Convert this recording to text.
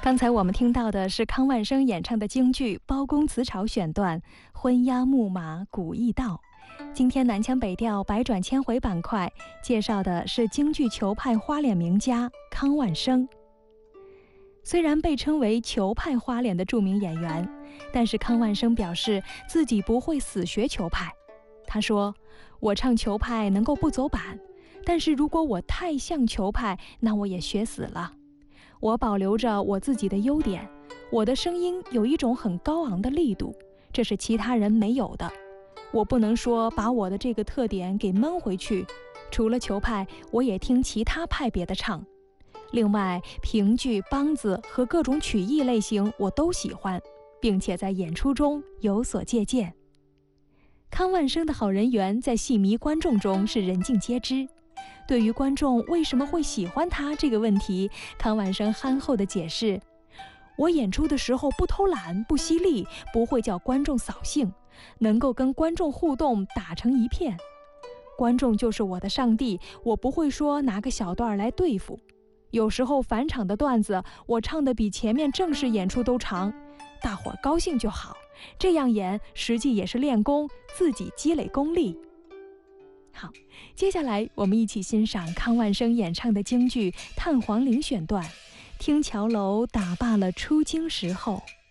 刚才我们听到的是康万生演唱的京剧《包公辞巢》选段《昏鸦牧马古驿道》。今天南腔北调百转千回板块介绍的是京剧裘派花脸名家康万生。虽然被称为裘派花脸的著名演员，但是康万生表示自己不会死学裘派。他说：“我唱裘派能够不走板，但是如果我太像裘派，那我也学死了。我保留着我自己的优点，我的声音有一种很高昂的力度，这是其他人没有的。我不能说把我的这个特点给闷回去，除了裘派，我也听其他派别的唱。另外，评剧、梆子和各种曲艺类型我都喜欢，并且在演出中有所借鉴。”康万生的好人缘在戏迷观众中是人尽皆知。对于观众为什么会喜欢他这个问题，康万生憨厚地解释：“我演出的时候不偷懒、不犀利，不会叫观众扫兴，能够跟观众互动，打成一片。观众就是我的上帝，我不会说拿个小段来对付。有时候返场的段子，我唱得比前面正式演出都长，大伙儿高兴就好。这样演实际也是练功，自己积累功力。”好，接下来我们一起欣赏康万生演唱的京剧《探黄陵》选段，听桥楼打罢了出京时候。